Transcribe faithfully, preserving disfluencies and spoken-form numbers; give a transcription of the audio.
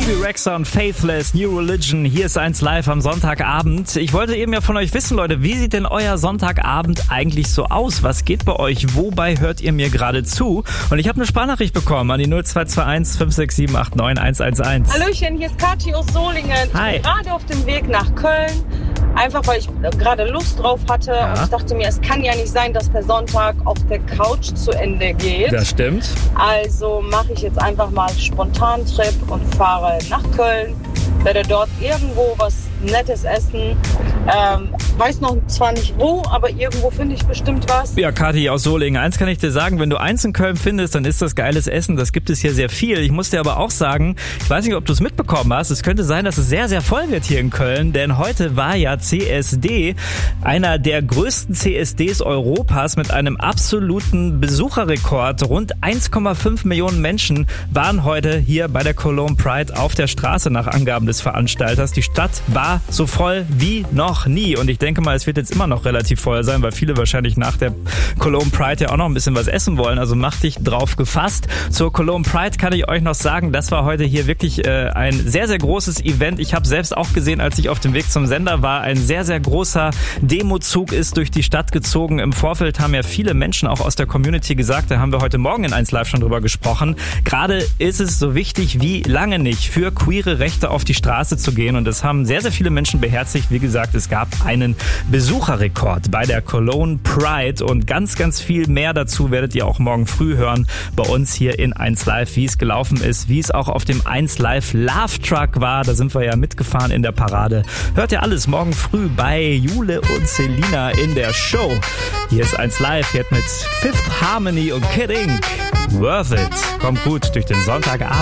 Bebe Rexha und Faithless, New Religion. Hier ist eins live am Sonntagabend. Ich wollte eben ja von euch wissen, Leute, wie sieht denn euer Sonntagabend eigentlich so aus? Was geht bei euch? Wobei hört ihr mir gerade zu? Und ich habe eine Sprachnachricht bekommen an die null zwei zwei eins fünf sechs sieben acht neun eins eins eins. Hallöchen, hier ist Kathi aus Solingen. Hi. Ich bin gerade auf dem Weg nach Köln. Einfach, weil ich gerade Lust drauf hatte. Ja. Und ich dachte mir, es kann ja nicht sein, dass der Sonntag auf der Couch zu Ende geht. Das stimmt. Also mache ich jetzt einfach mal einen Spontantrip und fahre nach Köln. Werde dort irgendwo was Nettes essen. Ähm, weiß noch zwar nicht wo, aber irgendwo finde ich bestimmt was. Ja, Kathi aus Solingen, eins kann ich dir sagen, wenn du eins in Köln findest, dann ist das geiles Essen. Das gibt es hier sehr viel. Ich muss dir aber auch sagen, ich weiß nicht, ob du es mitbekommen hast, es könnte sein, dass es sehr, sehr voll wird hier in Köln, denn heute war ja C S D, einer der größten C S Ds Europas mit einem absoluten Besucherrekord. Rund eins Komma fünf Millionen Menschen waren heute hier bei der Cologne Pride auf der Straße nach Angaben des Veranstalters. Die Stadt war so voll wie noch nie und ich denke mal, es wird jetzt immer noch relativ voll sein, weil viele wahrscheinlich nach der Cologne Pride ja auch noch ein bisschen was essen wollen, also mach dich drauf gefasst. Zur Cologne Pride kann ich euch noch sagen, das war heute hier wirklich äh, ein sehr, sehr großes Event. Ich habe selbst auch gesehen, als ich auf dem Weg zum Sender war, ein sehr, sehr großer Demozug ist durch die Stadt gezogen. Im Vorfeld haben ja viele Menschen auch aus der Community gesagt, da haben wir heute Morgen in eins live schon drüber gesprochen, gerade ist es so wichtig wie lange nicht, für queere Rechte auf die Straße zu gehen und das haben sehr, sehr viele Menschen beherzigt. Wie gesagt, es gab einen Besucherrekord bei der Cologne Pride und ganz, ganz viel mehr dazu werdet ihr auch morgen früh hören bei uns hier in eins live, wie es gelaufen ist, wie es auch auf dem eins live Love Truck war. Da sind wir ja mitgefahren in der Parade. Hört ihr alles morgen früh bei Jule und Selina in der Show. Hier ist eins live, jetzt mit Fifth Harmony und Kid Ink. Worth it. Kommt gut durch den Sonntagabend.